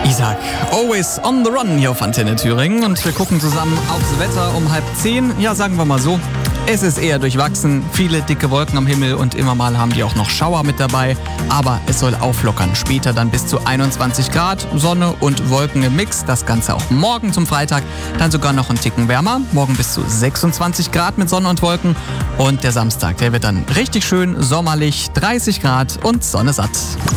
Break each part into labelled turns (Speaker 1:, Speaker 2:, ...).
Speaker 1: Isaac, always on the run hier auf Antenne Thüringen und wir gucken zusammen aufs Wetter um 9:30. Ja, sagen wir mal so, es ist eher durchwachsen, viele dicke Wolken am Himmel und immer mal haben die auch noch Schauer mit dabei, aber es soll auflockern. Später dann bis zu 21 Grad, Sonne und Wolken im Mix, das Ganze auch morgen zum Freitag, dann sogar noch einen Ticken wärmer, morgen bis zu 26 Grad mit Sonne und Wolken und der Samstag, der wird dann richtig schön sommerlich, 30 Grad und Sonne satt.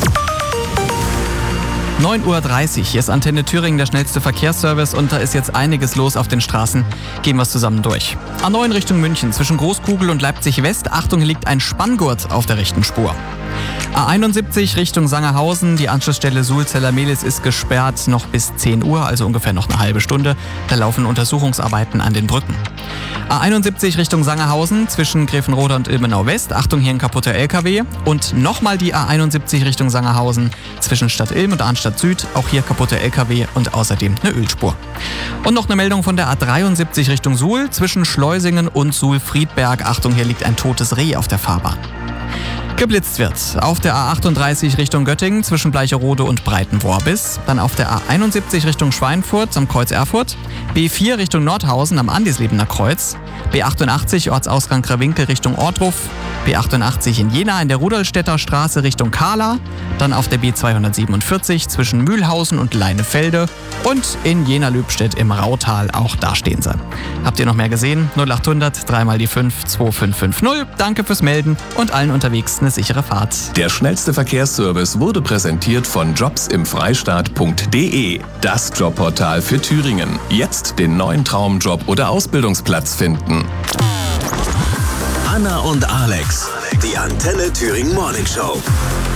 Speaker 1: 9:30 Uhr, hier ist Antenne Thüringen, der schnellste Verkehrsservice und da ist jetzt einiges los auf den Straßen. Gehen wir es zusammen durch. A9 Richtung München, zwischen Großkugel und Leipzig West. Achtung, hier liegt ein Spanngurt auf der rechten Spur. A71 Richtung Sangerhausen, die Anschlussstelle Sulzeller-Mehlis ist gesperrt noch bis 10 Uhr, also ungefähr noch eine halbe Stunde. Da laufen Untersuchungsarbeiten an den Brücken. A71 Richtung Sangerhausen, zwischen Grevenrode und Ilmenau West. Achtung, hier ein kaputter LKW. Und nochmal die A71 Richtung Sangerhausen, zwischen Stadt Ilm und Arnstadt Süd. Auch hier kaputter LKW und außerdem eine Ölspur. Und noch eine Meldung von der A73 Richtung Suhl, zwischen Schleusingen und Suhl-Friedberg. Achtung, hier liegt ein totes Reh auf der Fahrbahn. Geblitzt wird auf der A38 Richtung Göttingen zwischen Bleicherode und Breitenworbis, dann auf der A71 Richtung Schweinfurt am Kreuz Erfurt, B4 Richtung Nordhausen am Andislebener Kreuz, B88 Ortsausgang Krawinkel Richtung Ortruf, B88 in Jena in der Rudolstädter Straße Richtung Kahla, dann auf der B247 zwischen Mühlhausen und Leinefelde und in Jena-Lübstedt im Rautal, auch da stehen sie. Habt ihr noch mehr gesehen? 0800 3 mal die 5 2550. Danke fürs Melden und allen unterwegs eine sichere Fahrt.
Speaker 2: Der schnellste Verkehrsservice wurde präsentiert von jobsimfreistaat.de, das Jobportal für Thüringen. Jetzt den neuen Traumjob oder Ausbildungsplatz finden.
Speaker 3: Anna und Alex, die Antenne Thüringen Morning Show.